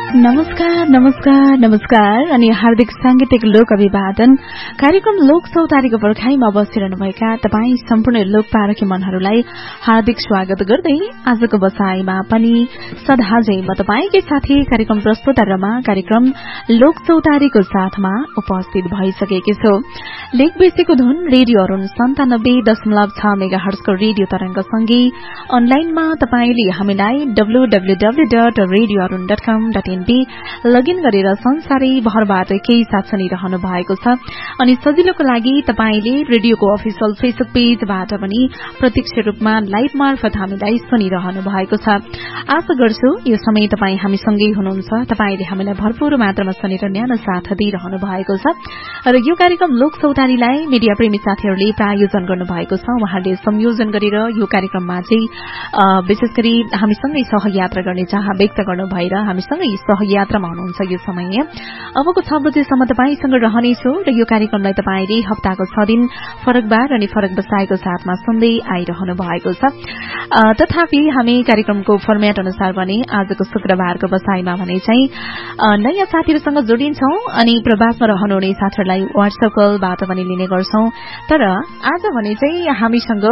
नमस्कार नमस्कार नमस्कार अनि हार्दिक सांगीतिक लोक अभिवादन कार्यक्रम लोक चौतारीको पर्खाइमा बसिरहनुभएका तपाईँ सम्पूर्ण लोक पारखी मनहरूलाई हार्दिक स्वागत गर्दै आजको बसाईमा पनि सदाझै म तपाईँकै साथी कार्यक्रम प्रस्तुता रमा कार्यक्रम लोक चौतारीको साथमा उपस्थित भइसकेकी छु। लेकबेसीको धुन रेडियो अरुण 97.6 मेगाहर्जको रेडियो तरंगसँगै अनलाइनमा तपाईले हामीलाई www.radioarun.com.in लगइन गरेर संसारै भरबाट केही साथ सुनिरहनु भएको छ अनि सजिलोको लागि तपाईले रेडियोको अफिसियल फेसबुक पेजबाट पनि प्रत्यक्ष रूपमा लाइभ मार्फत हामीलाई सुनिरहनु भएको छ। आशा गर्छु यो समय तपाई हामीसँगै हुनुहुन्छ, तपाईले हामीलाई भरपूर मात्रामा सुनेर न्यानो साथ दिइरहनु भएको छ र यो कार्यक्रम लोक चौतारीलाई मिडिया प्रेमी साथीहरूले प्रायोजन गर्नुभएको छ। उहाँहरूले संयोजन गरेर यो कार्यक्रममा चाहिँ विशेष गरी हामीसँगै सहयात्रा गर्ने चाह व्यक्त गर्नु भएर हामीसँगै सहयात्रामा हुनुहुन्छ। यो समय अबको 6 बजेसम्म तपाईसँग रहनेछु र यो कार्यक्रमलाई तपाईले हप्ताको 6 दिन फरक बार अनि फरक बसाईको साथमा सुन्दै आइरहनु भएको छ। तथापि हामी कार्यक्रमको फर्मेट अनुसार भने आजको शुक्रबारको बसाईमा भने चाहिँ नयाँ साथीहरूसँग जोडिन्छौं अनि प्रवासमा रहनुहुने साथीहरूलाई व्हाट्सएप कलबाट पनि लिने गर्छौं। तर आज भने चाहिँ हामीसँग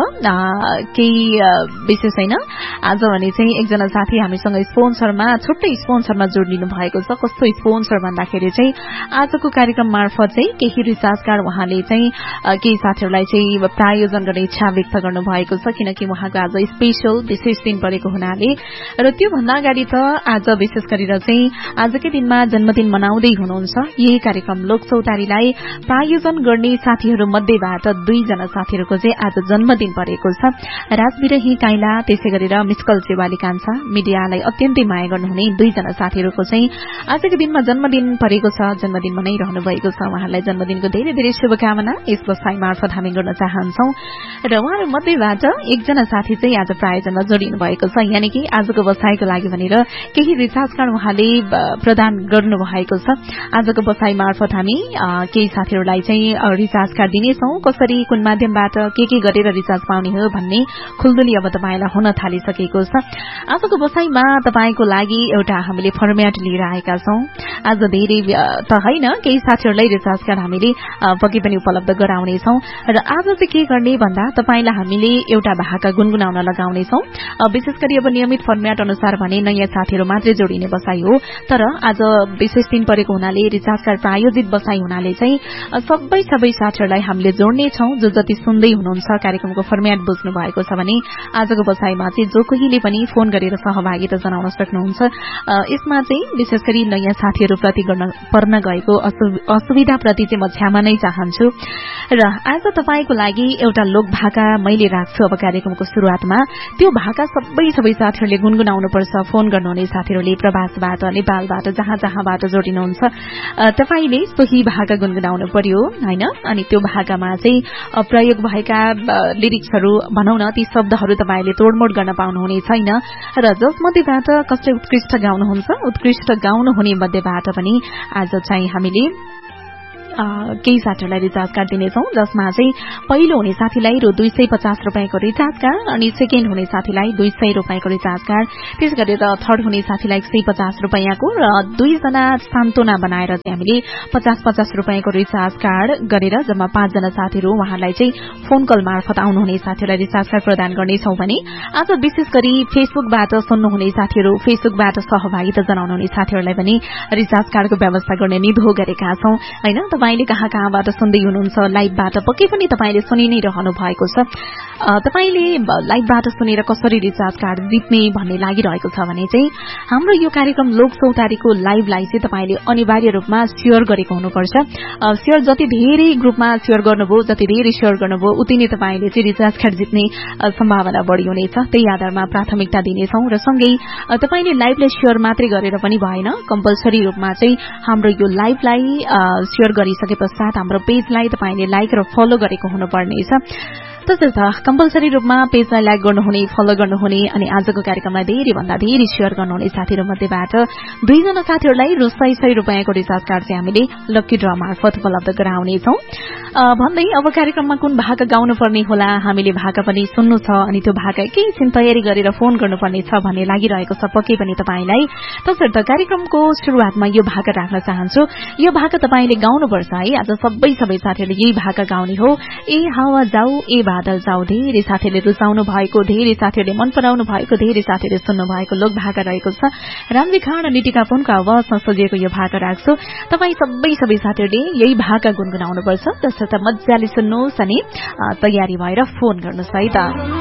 केही विशेष छैन। आज भने चाहिँ एकजना साथी हामीसँग स्पोन्सरमा छुट्टै स्पोन्सरमा जोडिनु भएको छ। कस्तो स्पोन्सर भन्दाखेरि चाहिँ आजको कार्यक्रम मार्फत चाहिँ केही रिचार्ज कार्ड उहाँले चाहिँ केही साथीहरूलाई चाहिँ प्रायोजन गर्ने इच्छा व्यक्त गर्नु भएको छ, किनकि उहाँको आज स्पेशल विशेष दिन परेको हुनाले र त्यो भन्दा अगाडि त आज विशेष गरेर चाहिँ आजकै दिनमा जन्मदिन मनाउँदै हुनुहुन्छ। यही कार्यक्रम लोक चौतारीलाई प्रायोजन गर्ने साथीहरू मध्येबाट 2 जना साथीहरूको चाहिँ आज जन्मदिन परेको छ। राजबिरही काइला त्यसै गरेर मिस्कल चेवाली कान्छा मिडियालाई अत्यन्तै माया गर्नुहुने 2 जना साथीहरूको चाहिँ आजको दिनमा जन्मदिन परेको छ, जन्मदिन मनाइरहनु भएको छ। उहाँहरूलाई जन्मदिनको धेरै धेरै शुभकामना यस बसाई मार्फत हामी गर्न चाहन्छौं र उहाँहरू मध्येबाट एकजना साथी चाहिँ आज प्रायोजनमा जोडिनु भएको छ, यानि कि आजको बसाईको लागि भनेर केही रिचार्ज कार्ड उहाँले प्रदान गर्नु भएको छ। आजको बसाई मार्फत हामी केही साथीहरूलाई चाहिँ रिचार्ज कार्ड दिनेछौं। कसरी कुन माध्यमबाट के गरेर रिचार्ज पाउने हो भन्ने खुल्दुली अब तपाईलाई हुन थालिसकेको छ। आजको बसाईमा तपाईको लागि एउटा हामीले फर्मेट लिएर आएका छौं। आज धेरै त हैन, केही साथीहरूलाई रिचार्ज कार्ड हामीले पक्कै पनि उपलब्ध गराउनेछौं र आज चाहिँ के गर्ने भन्दा तपाईलाई हामीले एउटा भाका गुनगुनाउन लगाउनेछौं। विशेष गरी अब नियमित फर्मेट अनुसार भने नयाँ साथीहरू मात्रै जोडिने बसाई हो, तर आज विशेष दिन परेको हुनाले रिचार्ज कार्ड प्रायोजित बसाई हुनाले चाहिँ सबै साथीहरूलाई हामीले जोड्नेछौं। जो जति सुन्दै हुनुहुन्छ कार्यक्रमको फर्मेट बुझ्नु भएको छ भने आजको बसाईमा चाहिँ जो कोहीले पनि फोन गरेर सहभागिता जनाउन सक्नुहुन्छ। यसमा चाहिँ विशेष गरी नयाँ साथीहरूप्रति गर्न पर्न गएको असुविधाप्रति चाहिँ म क्षमा नै चाहन्छु र आज तपाईको लागि एउटा लोक भाका मैले राख्छु। अब कार्यक्रमको शुरूआतमा त्यो भाका सबै साथीहरूले गुनगुनाउनुपर्छ। फोन गर्नुहुने साथीहरूले प्रवासबाट नेपालबाट जहाँबाट जोडिनुहुन्छ तपाईले सोही भाका गुनगुनाउनु पर्यो हैन। अनि त्यो भाकामा चाहिँ प्रयोग भएका लिरिक्सहरू भनौं न, ती शब्दहरू तपाईले तोडमोड गर्न पाउनुहुने छैन र जसमध्येबाट कसले उत्कृष्ट गाउनुहुन्छ, उत्कृष्ट गाउनु हुने मध्येबाट पनि आज चाहिँ हामीले केही साथीहरूलाई रिचार्ज कार्ड दिनेछौं, जसमा चाहिँ पहिलो हुने साथीलाई रु 250 रुपैयाँको रिचार्ज कार्ड अनि सेकेन्ड हुने साथीलाई 200 रुपैयाँको रिचार्ज कार्ड, त्यस गरेर थर्ड हुने साथीलाई 150 रुपैयाँको र 2 जना सान्तोना बनाएर चाहिँ हामीले 50-50 रुपैयाँको रिचार्ज कार्ड गरेर जम्मा 5 जना साथीहरू उहाँलाई चाहिँ फोन कल मार्फत आउनुहुने साथीहरूलाई रिचार्ज कार्ड प्रदान गर्नेछौं भने आज विशेष गरी फेसबुकबाट सुन्नुहुने साथीहरू, फेसबुकबाट सहभागिता जनाउनुहुने साथीहरूलाई पनि रिचार्ज कार्डको व्यवस्था गर्ने निधो गरेका छौं हैन। तपाईले कहाँबाट सुन्दै हुनुहुन्छ, लाइभबाट पक्कै पनि तपाईले सुनि नै रहनु भएको छ। तपाईले लाइभबाट सुनेर कसरी रिचार्ज कार्ड जित्ने भन्ने लागिरहेको छ भने चाहिँ हाम्रो यो कार्यक्रम लोक चौतारीको लाइभलाई चाहिँ तपाईले अनिवार्य रूपमा शेयर गरेको हुनुपर्छ। शेयर जति धेरै ग्रुपमा शेयर गर्नुभयो, जति धेरै शेयर गर्नुभयो उति नै तपाईले चाहिँ रिचार्ज कार्ड जित्ने सम्भावना बढी हुनेछ। त्यही आधारमा प्राथमिकता दिनेछौं र सँगै तपाईले लाइभलाई शेयर मात्रै गरेर पनि भएन, कम्पलसरी रूपमा चाहिँ हाम्रो यो लाइभलाई शेयर गरिसके पश्चात हाम्रो पेजलाई तपाईले लाइक र फलो गरेको हुनुपर्नेछ। तसर्थ कम्पलसरी रूपमा पेजलाई लाइक गर्नुहुने, फलो गर्नुहुने अनि आजको कार्यक्रमलाई धेरैभन्दा धेरै शेयर गर्नुहुने साथीहरू मध्येबाट 2 जना साथीहरूलाई रु 100 रुपैयाँको रिचार्ज कार्ड चाहिँ हामीले लकी ड्र मार्फत उपलब्ध गराउनेछौं भन्दै अब कार्यक्रममा कुन भाका गाउनु पर्ने होला, हामीले भाका पनि सुन्नु छ अनि त्यो भाका एकैछिन तयारी गरेर फोन गर्नुपर्ने छ भन्ने लागिरहेको छ पक्कै पनि तपाईलाई। तसर्थ कार्यक्रमको सुरुवातमा यो भाका राख्न चाहन्छु। यो भाका तपाईले गाउनुपर्छ है। आज सबै साथीहरूले यही भाका गाउने हो। ए हावा जाऊ ए बादल जाऊ, धेरै साथीहरूले रुचाउनु भएको, धेरै साथीहरूले मन पराउनु भएको, धेरै साथीहरूले सुन्नु भएको लोक भाका रहेको छ। रामजी खान अनि टिका पुनको आवाजमा सजिएको यो भाका राख्छु। तपाई सबै साथीहरूले यही भाका गुनगुनाउनुपर्छ। तसर्थ मज्जाले सुन्नुहोस् अनि तयारी भएर फोन गर्नुहोस् है त।